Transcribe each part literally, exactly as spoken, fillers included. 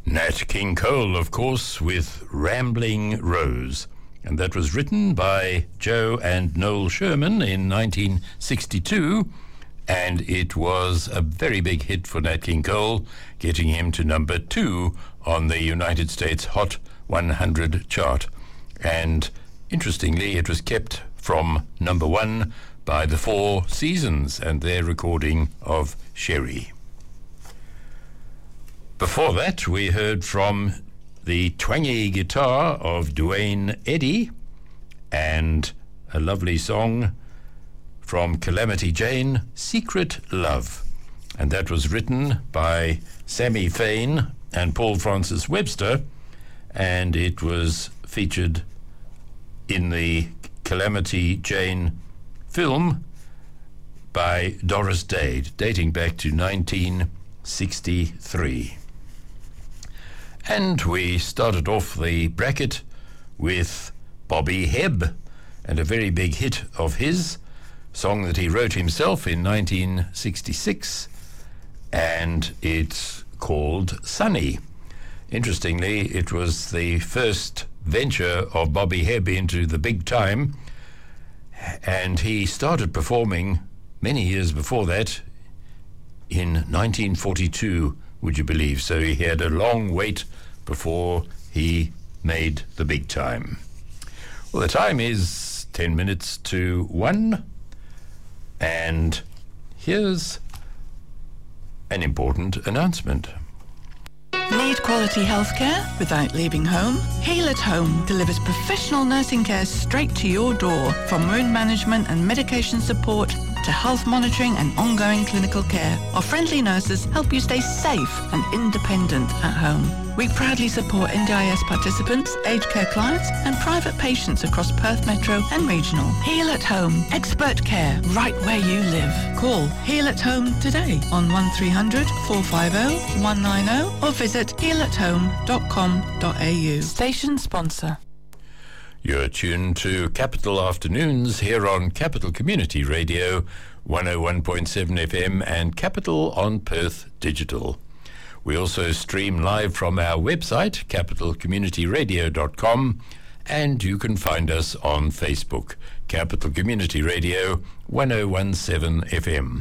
Nat King Cole, of course, with Rambling Rose. And that was written by Joe and Noel Sherman in nineteen sixty-two. And it was a very big hit for Nat King Cole, getting him to number two on the United States Hot one hundred chart. And interestingly, it was kept from number one by the Four Seasons and their recording of Sherry. Before that, we heard from the twangy guitar of Duane Eddy and a lovely song from Calamity Jane, Secret Love. And that was written by Sammy Fain and Paul Francis Webster, and it was featured in the Calamity Jane film by Doris Day, dating back to nineteen sixty-three. And we started off the bracket with Bobby Hebb and a very big hit of his, song that he wrote himself in nineteen sixty-six, and it's called Sunny. Interestingly, it was the first venture of Bobby Hebb into the big time, and he started performing many years before that in nineteen forty-two, would you believe? So he had a long wait before he made the big time. Well, the time is ten minutes to one, and here's an important announcement. Need quality healthcare without leaving home? Heal at Home delivers professional nursing care straight to your door, from wound management and medication support to health monitoring and ongoing clinical care. Our friendly nurses help you stay safe and independent at home. We proudly support N D I S participants, aged care clients and private patients across Perth Metro and Regional. Heal at Home. Expert care right where you live. Call Heal at Home today on one three hundred, four five zero, one nine zero or visit heal at home dot com dot a u. Station sponsor. You're tuned to Capital Afternoons here on Capital Community Radio, one oh one point seven F M and Capital on Perth Digital. We also stream live from our website, capital community radio dot com, and you can find us on Facebook, Capital Community Radio, one oh one point seven F M.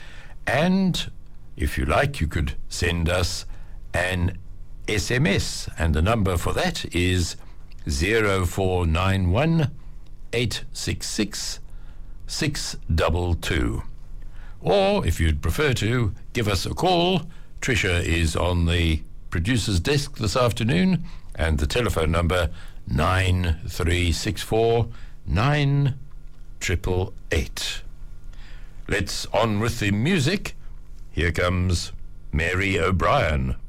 And if you like, you could send us an S M S, and the number for that is zero four nine one, eight six six, six two two. Or, if you'd prefer to, give us a call. Tricia is on the producer's desk this afternoon, and the telephone number nine three six four, nine eight eight eight. Let's on with the music. Here comes Mary O'Brien.